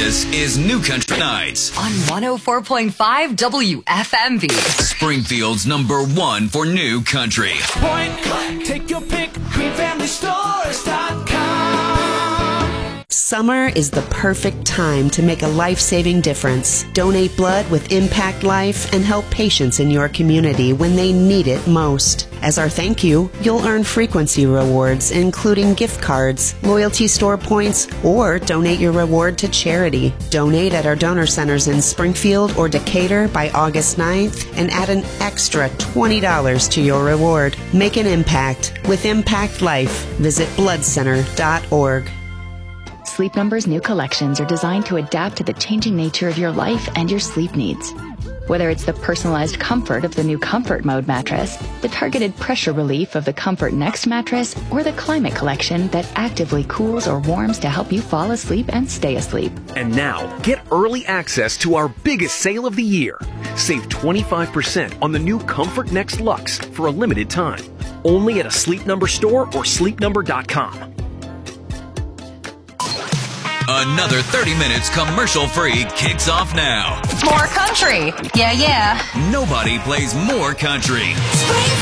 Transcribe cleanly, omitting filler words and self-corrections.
This is New Country Nights on 104.5 WFMV. Springfield's #1 for new country. Point click, take your pick, greenfamilystores.com. Summer is the perfect time to make a life-saving difference. Donate blood with Impact Life and help patients in your community when they need it most. As our thank you, you'll earn frequency rewards, including gift cards, loyalty store points, or donate your reward to charity. Donate at our donor centers in Springfield or Decatur by August 9th and add an extra $20 to your reward. Make an impact with Impact Life. Visit bloodcenter.org. Sleep Number's new collections are designed to adapt to the changing nature of your life and your sleep needs. Whether it's the personalized comfort of the new Comfort Mode mattress, the targeted pressure relief of the Comfort Next mattress, or the Climate Collection that actively cools or warms to help you fall asleep and stay asleep. And now, get early access to our biggest sale of the year. Save 25% on the new Comfort Next Luxe for a limited time. Only at a Sleep Number store or sleepnumber.com. Another 30 minutes commercial-free kicks off now. More country. Yeah. Nobody plays more country.